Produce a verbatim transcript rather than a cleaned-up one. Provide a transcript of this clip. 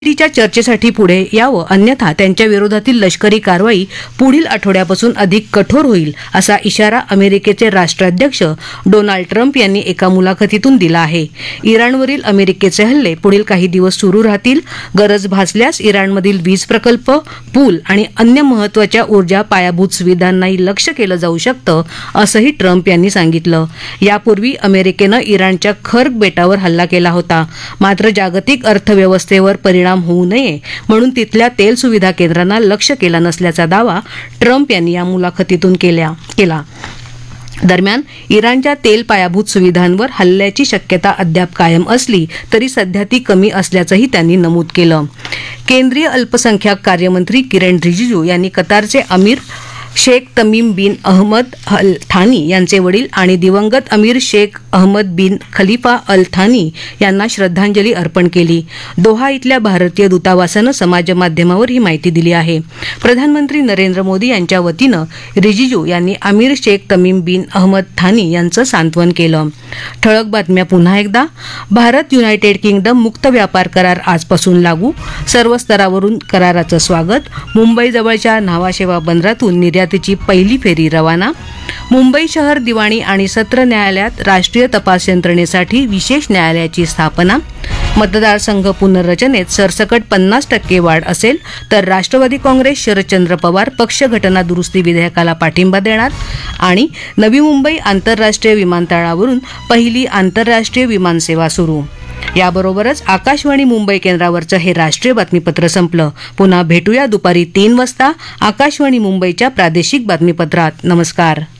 च्या चर्चेसाठी पुढे यावं, अन्यथा त्यांच्या विरोधातील लष्करी कारवाई पुढील आठवड्यापासून अधिक कठोर होईल असा इशारा अमेरिकेचे राष्ट्राध्यक्ष डोनाल्ड ट्रम्प यांनी एका मुलाखतीतून दिला आहे. इराणवरील अमेरिकेचे हल्ले पुढील काही दिवस सुरू राहतील. गरज भासल्यास इराणमधील वीज प्रकल्प, पूल आणि अन्य महत्वाच्या ऊर्जा पायाभूत सुविधांनाही लक्ष्य केलं जाऊ शकतं, असंही ट्रम्प यांनी सांगितलं. यापूर्वी अमेरिकेनं इराणच्या खर्ग बेटावर हल्ला केला होता. मात्र जागतिक अर्थव्यवस्थेवर परिणाम होऊ नये म्हणून तिथल्या तेल सुविधा केंद्रांना लक्ष्य केला नसल्याचा दावा ट्रम्प यांनी या मुलाखतीतून केला. दरम्यान इराणच्या तेल पायाभूत सुविधांवर हल्ल्याची शक्यता अद्याप कायम असली तरी सध्या ती कमी असल्याचंही त्यांनी नमूद केलं. केंद्रीय अल्पसंख्याक कार्यमंत्री किरण रिजिजू यांनी कतारचे अमीर शेख तमीम बिन अहमद अल थानी यांचे वडील आणि दिवंगत अमीर शेख अहमद बिन खलिफा अल थानी यांना श्रद्धांजली अर्पण केली. दोहा इथल्या भारतीय दूतावासानं समाजमाध्यमावर ही माहिती दिली आहे. प्रधानमंत्री नरेंद्र मोदी यांच्या वतीनं रिजिजू यांनी अमीर शेख तमीम बिन अहमद थानी यांचं सांत्वन केलं. ठळक बातम्या पुन्हा एकदा. भारत युनायटेड किंगडम मुक्त व्यापार करार आजपासून लागू. सर्व स्तरावरून कराराचं स्वागत. मुंबईजवळच्या न्हावाशेवा बंदरातून निर्यातीची पहिली फेरी रवाना. मुंबई शहर दिवाणी आणि सत्र न्यायालयात राष्ट्रीय तपास यंत्रणेसाठी विशेष न्यायालयाची स्थापना. मतदारसंघ पुनर्रचनेत सरसकट पन्नास टक्के वाढ असेल तर राष्ट्रवादी काँग्रेस शरदचंद्र पवार पक्ष घटना दुरुस्ती विधेयकाला पाठिंबा देणार. आणि नवी मुंबई आंतरराष्ट्रीय विमानतळावरून पहिली आंतरराष्ट्रीय विमानसेवा सुरू. याबरोबरच आकाशवाणी मुंबई केंद्रावरचं हे राष्ट्रीय बातमीपत्र संपलं. पुन्हा भेटूया दुपारी तीन वाजता आकाशवाणी मुंबईच्या प्रादेशिक बातमीपत्रात. नमस्कार.